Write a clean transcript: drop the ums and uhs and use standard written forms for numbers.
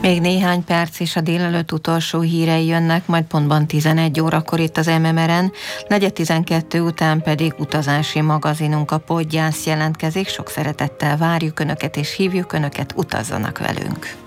Még néhány perc és a délelőtt utolsó hírei jönnek, majd pontban 11 órakor itt az MMR-en, 4:12 után pedig utazási magazinunk, a Podgyász jelentkezik. Sok szeretettel várjuk Önöket és hívjuk Önöket, utazzanak velünk!